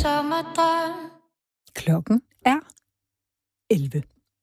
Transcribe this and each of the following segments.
sommerdrøm. Klokken er 11.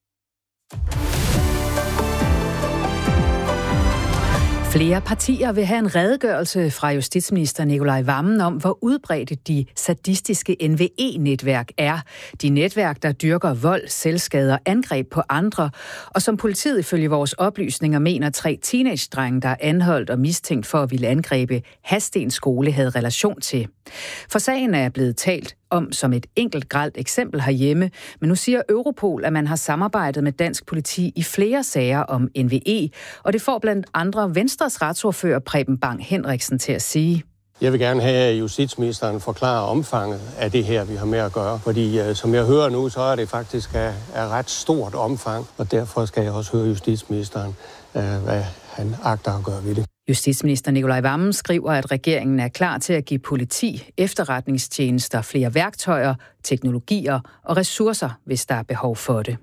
Flere partier vil have en redegørelse fra justitsminister Nicolai Wammen om, hvor udbredte de sadistiske NVE-netværk er. De netværk, der dyrker vold, selvskade og angreb på andre, og som politiet ifølge vores oplysninger mener 3 teenage-drenge, der er anholdt og mistænkt for at ville angribe Hadstens skole, havde relation til. For sagen er blevet talt om som et enkelt grelt eksempel herhjemme, men nu siger Europol, at man har samarbejdet med dansk politi i flere sager om NVE, og det får blandt andre Venstres retsordfører Preben Bang Henriksen til at sige. Jeg vil gerne have, at justitsministeren forklarer omfanget af det her, vi har med at gøre. Fordi som jeg hører nu, så er det faktisk af ret stort omfang, og derfor skal jeg også høre justitsministeren, hvad han agter at gøre ved det. Justitsminister Nicolai Wammen skriver, at regeringen er klar til at give politi, efterretningstjenester flere værktøjer, teknologier og ressourcer, hvis der er behov for det.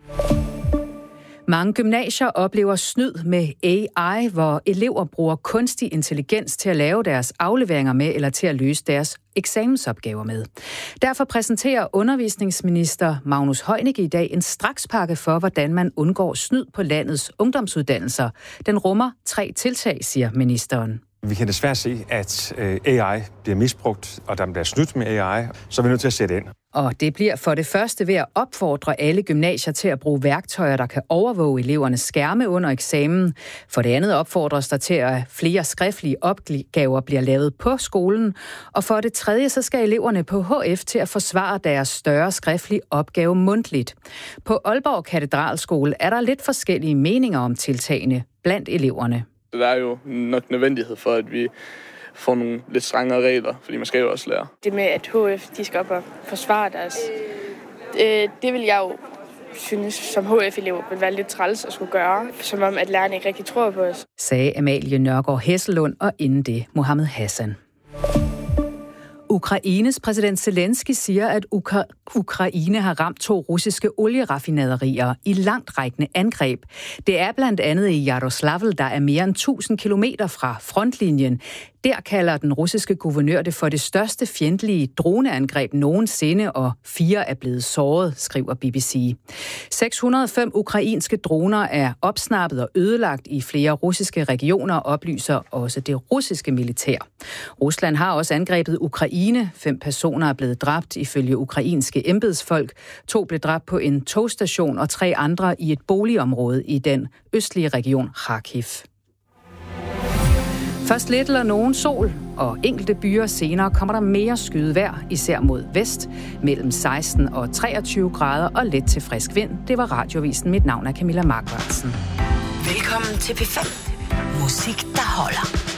Mange gymnasier oplever snyd med AI, hvor elever bruger kunstig intelligens til at lave deres afleveringer med eller til at løse deres eksamensopgaver med. Derfor præsenterer undervisningsminister Magnus Heunicke i dag en strakspakke for, hvordan man undgår snyd på landets ungdomsuddannelser. Den rummer 3 tiltag, siger ministeren. Vi kan desværre se, at AI bliver misbrugt, og der bliver snydt med AI, så er vi nødt til at sætte ind. Og det bliver for det første ved at opfordre alle gymnasier til at bruge værktøjer, der kan overvåge elevernes skærme under eksamen. For det andet opfordres der til, at flere skriftlige opgaver bliver lavet på skolen. Og for det tredje, så skal eleverne på HF til at forsvare deres større skriftlige opgave mundtligt. På Aalborg Katedralskole er der lidt forskellige meninger om tiltagene blandt eleverne. Der er jo nok nødvendighed for, at vi får nogle lidt strengere regler, fordi man skal jo også lære. Det med, at HF de skal op og forsvare deres, det vil jeg jo synes, som HF-elever vil være lidt træls at skulle gøre, som om at lærerne ikke rigtig tror på os. Sagde Amalie Nørgaard Hesselund, og inden det Mohammed Hassan. Ukraines præsident Zelensky siger, at Ukraine har ramt 2 russiske olieraffinaderier i langtrækkende angreb. Det er blandt andet i Jaroslavl, der er mere end 1000 kilometer fra frontlinjen. Der kalder den russiske guvernør det for det største fjendtlige droneangreb nogensinde, og 4 er blevet såret, skriver BBC. 605 ukrainske droner er opsnappet og ødelagt i flere russiske regioner, oplyser også det russiske militær. Rusland har også angrebet Ukraine. 5 personer er blevet dræbt ifølge ukrainske embedsfolk. 2 blev dræbt på en togstation og 3 andre i et boligområde i den østlige region Kharkiv. Først lidt eller nogen sol, og enkelte byer senere kommer der mere skyet vejr, især mod vest, mellem 16 og 23 grader og let til frisk vind. Det var Radiovisen. Mit navn er Camilla Markvartsen. Velkommen til P5. Musik, der holder.